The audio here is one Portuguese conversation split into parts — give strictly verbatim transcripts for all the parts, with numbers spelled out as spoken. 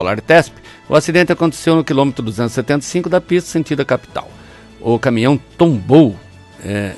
Tesp, o acidente aconteceu no quilômetro duzentos e setenta e cinco da pista sentido a capital. O caminhão tombou, é,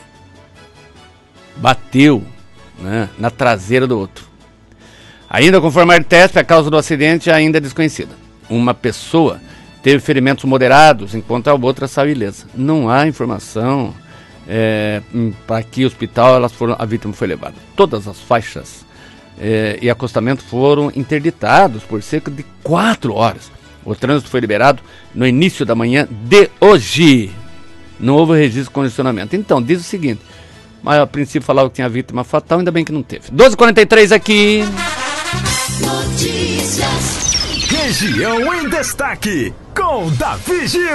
bateu, né, na traseira do outro. Ainda conforme a Artesp, a causa do acidente ainda é desconhecida. Uma pessoa teve ferimentos moderados, enquanto a outra saiu ilesa. Não há informação é, para que hospital elas foram, a vítima foi levada. Todas as faixas é, e acostamento foram interditados por cerca de quatro horas. O trânsito foi liberado no início da manhã de hoje. Não houve registro de congestionamento. Então, diz o seguinte, mas a princípio falava que tinha vítima fatal, ainda bem que não teve. doze e quarenta e três aqui. Notícias. Região em Destaque, com Davi Gil.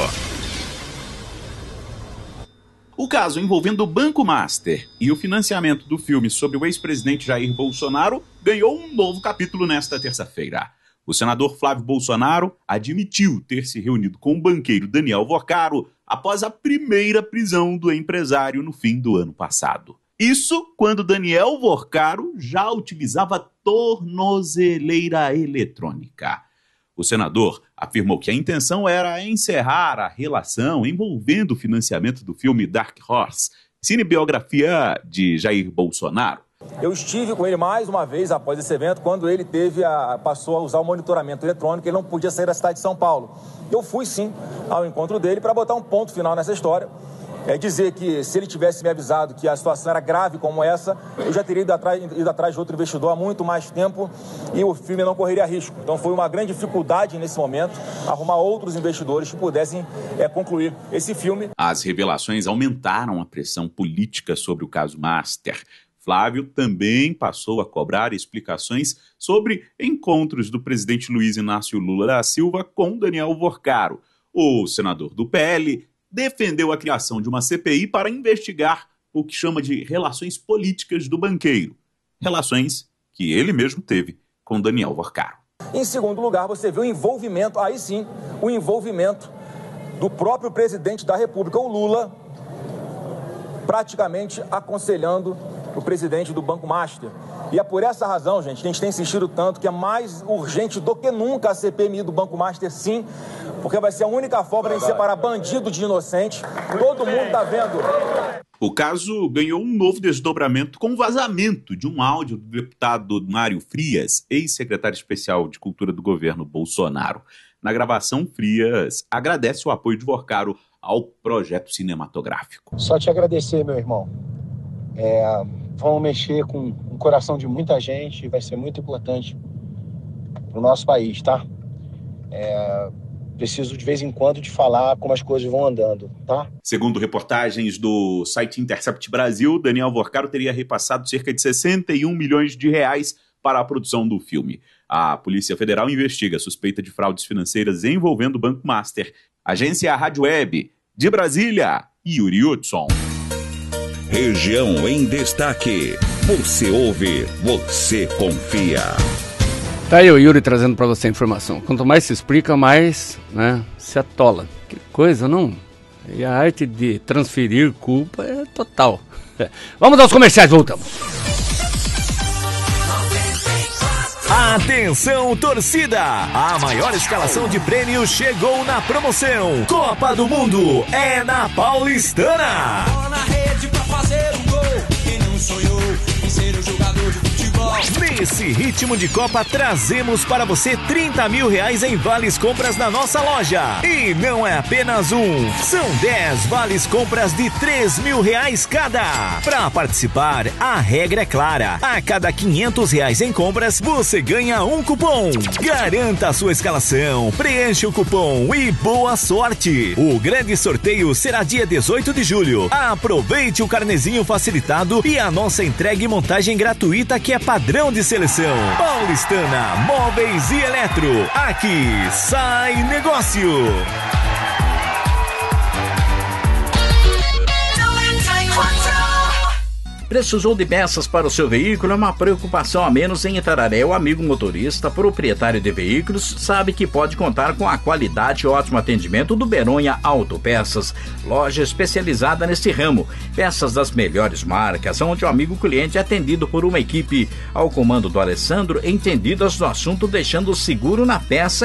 O caso envolvendo o Banco Master e o financiamento do filme sobre o ex-presidente Jair Bolsonaro ganhou um novo capítulo nesta terça-feira. O senador Flávio Bolsonaro admitiu ter se reunido com o banqueiro Daniel Vorcaro após a primeira prisão do empresário no fim do ano passado. Isso quando Daniel Vorcaro já utilizava tornozeleira eletrônica. O senador afirmou que a intenção era encerrar a relação envolvendo o financiamento do filme Dark Horse, cinebiografia de Jair Bolsonaro. Eu estive com ele mais uma vez após esse evento, quando ele teve a, passou a usar o monitoramento eletrônico, ele não podia sair da cidade de São Paulo. Eu fui sim ao encontro dele para botar um ponto final nessa história. É dizer que se ele tivesse me avisado que a situação era grave como essa, eu já teria ido atrás, ido atrás de outro investidor há muito mais tempo e o filme não correria risco. Então foi uma grande dificuldade nesse momento arrumar outros investidores que pudessem é, concluir esse filme. As revelações aumentaram a pressão política sobre o caso Master. Flávio também passou a cobrar explicações sobre encontros do presidente Luiz Inácio Lula da Silva com Daniel Vorcaro. O senador do P L defendeu a criação de uma C P I para investigar o que chama de relações políticas do banqueiro. Relações que ele mesmo teve com Daniel Vorcaro. Em segundo lugar, você vê o envolvimento, aí sim, o envolvimento do próprio presidente da República, o Lula, praticamente aconselhando o presidente do Banco Master. E é por essa razão, gente, que a gente tem insistido tanto que é mais urgente do que nunca a C P M I do Banco Master, sim, porque vai ser a única forma de a gente separar bandido de inocente. Todo mundo está vendo. O caso ganhou um novo desdobramento com o vazamento de um áudio do deputado Mário Frias, ex-secretário especial de Cultura do governo Bolsonaro. Na gravação, Frias agradece o apoio de Vorcaro ao projeto cinematográfico. Só te agradecer, meu irmão. É, vamos mexer com o coração de muita gente, vai ser muito importante para o nosso país, tá? É, preciso de vez em quando de falar como as coisas vão andando, tá? Segundo reportagens do site Intercept Brasil, Daniel Vorcaro teria repassado cerca de sessenta e um milhões de reais para a produção do filme. A Polícia Federal investiga a suspeita de fraudes financeiras envolvendo o Banco Master. Agência Rádio Web, de Brasília, Yuri Hudson. Região em Destaque. Você ouve, você confia. Tá aí o Yuri trazendo para você a informação. Quanto mais se explica, mais, né, se atola. Que coisa, não? E a arte de transferir culpa é total. É. Vamos aos comerciais, voltamos. Atenção, torcida! A maior escalação de prêmios chegou na promoção. Copa do Mundo é na Paulistana. Bola na rede pra fazer um gol. Quem não sonhou em ser um jogador de futebol? Nesse ritmo de Copa, trazemos para você trinta mil reais em vales compras na nossa loja. E não é apenas um, são dez vales compras de três mil reais cada. Para participar, a regra é clara. A cada quinhentos reais em compras, você ganha um cupom. Garanta a sua escalação, preencha o cupom e boa sorte. O grande sorteio será dia dezoito de julho. Aproveite o carnezinho facilitado e a nossa entrega e montagem gratuita que é padrão de seleção. Paulistana Móveis e Eletro. Aqui sai negócio. Precisou de peças para o seu veículo? É uma preocupação a menos em Itararé. O amigo motorista, proprietário de veículos, sabe que pode contar com a qualidade e ótimo atendimento do Beronha Autopeças, loja especializada nesse ramo. Peças das melhores marcas, onde o amigo cliente é atendido por uma equipe ao comando do Alessandro, entendidas do assunto, deixando o seguro na peça